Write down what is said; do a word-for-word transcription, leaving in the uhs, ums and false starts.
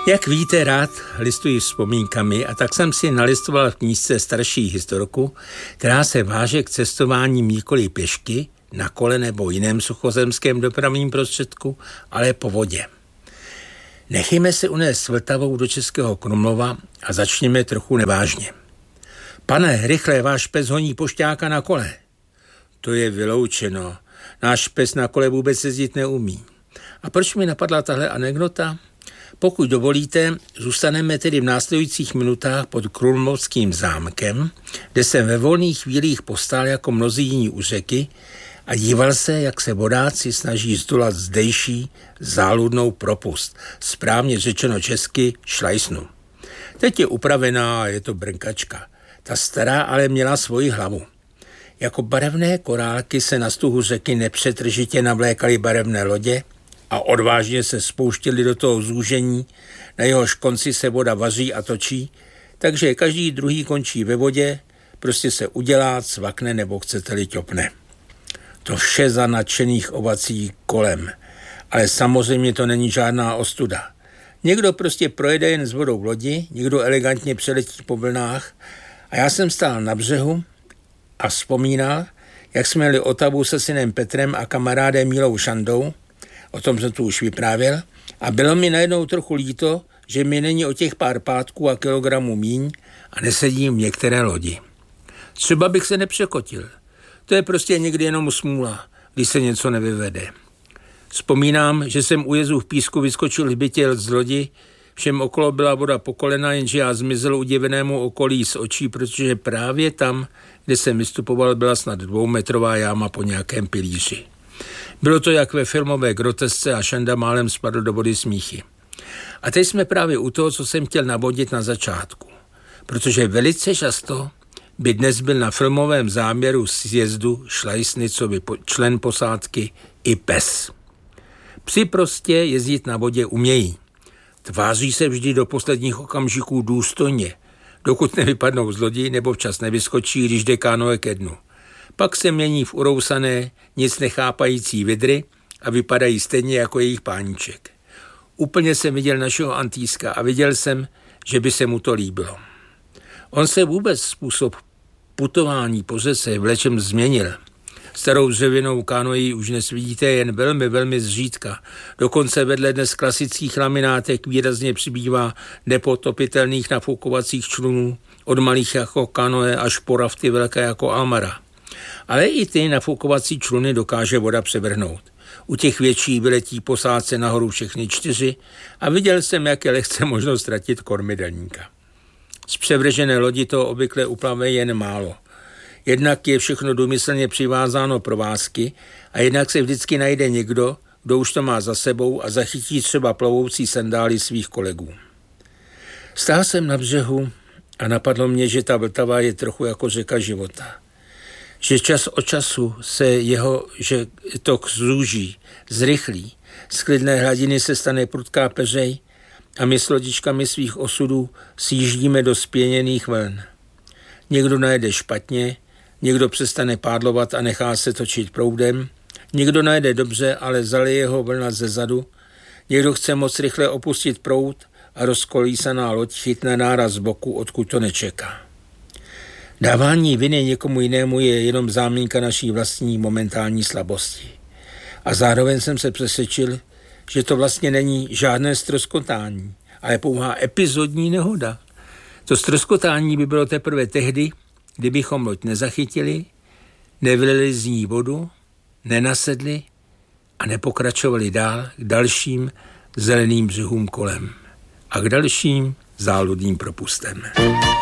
Jak víte, rád listuji vzpomínkami a tak jsem si nalistoval v knížce starší historku, která se váže k cestování nikoli pěšky, na kole nebo jiném suchozemském dopravním prostředku, ale po vodě. Nechejme se unést Vltavou do Českého Krumlova a začněme trochu nevážně. Pane, rychle, váš pes honí pošťáka na kole. To je vyloučeno. Náš pes na kole vůbec jezdit neumí. A proč mi napadla tahle anekdota? Pokud dovolíte, zůstaneme tedy v následujících minutách pod Krumlovským zámkem, kde jsem ve volných chvílích postál jako mnozí jiní u řeky a díval se, jak se vodáci snaží zdolat zdejší záludnou propust, správně řečeno česky šlajsnu. Teď je upravená a je to brnkačka. Ta stará ale měla svoji hlavu. Jako barevné korálky se na stuhu řeky nepřetržitě navlékaly barevné lodě a odvážně se spouštěli do toho zúžení, na jehož konci se voda vaří a točí, takže každý druhý končí ve vodě, prostě se udělá, cvakne nebo chcete-li ťopne. To vše za nadšených ovací kolem, ale samozřejmě to není žádná ostuda. Někdo prostě projede jen s vodou v lodi, někdo elegantně přeletí po vlnách a já jsem stál na břehu a vzpomínal, jak jsme jeli Otavu se synem Petrem a kamarádem Mílou Šandou, o tom jsem tu už vyprávěl, a bylo mi najednou trochu líto, že mi není o těch pár pátků a kilogramů míň a nesedím v některé lodi. Třeba bych se nepřekotil. To je prostě někdy jenom smůla, když se něco nevyvede. Vzpomínám, že jsem u jezu v písku vyskočil hbitěl z lodi, všem okolo byla voda po kolena, jenže já zmizel udivenému okolí z očí, protože právě tam, kde jsem vystupoval, byla snad dvoumetrová jáma po nějakém pilíři. Bylo to jak ve filmové grotesce a Šanda málem spadl do vody smíchy. A teď jsme právě u toho, co jsem chtěl navodit na začátku. Protože velice často by dnes byl na filmovém záměru sjezdu šlajsny, co by člen posádky, i pes. Psi prostě jezdit na vodě umějí. Tváří se vždy do posledních okamžiků důstojně, dokud nevypadnou z lodi nebo včas nevyskočí, když jde kánoe ke dnu. Pak se mění v urousané, nic nechápající vidry a vypadají stejně jako jejich páníček. Úplně jsem viděl našeho Antýska a viděl jsem, že by se mu to líbilo. On se vůbec způsob putování po řece vlečem změnil. Starou dřevěnou kánoji už dnes vidíte jen velmi, velmi zřídka. Dokonce vedle dnes klasických laminátek výrazně přibývá nepotopitelných nafoukovacích člunů, od malých jako kanoe až po rafty velké jako Almara. Ale i ty nafoukovací čluny dokáže voda převrhnout. U těch větší vyletí posádce nahoru všechny čtyři a viděl jsem, jak je lehce možno ztratit kormidelníka. Z převržené lodi to obvykle uplave jen málo. Jednak je všechno důmyslně přivázáno provázky a jednak se vždycky najde někdo, kdo už to má za sebou a zachytí třeba plovoucí sandály svých kolegů. Stál jsem na břehu a napadlo mě, že ta Vltava je trochu jako řeka života. Že čas od času se jeho že tok zúží, zrychlí, z klidné hladiny se stane prudká peřej a my s lodičkami svých osudů sjíždíme do spěněných vln. Někdo najede špatně, někdo přestane pádlovat a nechá se točit proudem, někdo najede dobře, ale zalije ho vlna ze zadu, někdo chce moc rychle opustit proud a rozkolísaná loď chytne náraz z boku, odkud to nečeká. Dávání viny někomu jinému je jenom záminka naší vlastní momentální slabosti. A zároveň jsem se přesvědčil, že to vlastně není žádné ztroskotání, ale pouhá epizodní nehoda. To ztroskotání by bylo teprve tehdy, kdybychom loď nezachytili, nevylili z ní vodu, nenasedli a nepokračovali dál k dalším zeleným břehům kolem a k dalším záludným propustem.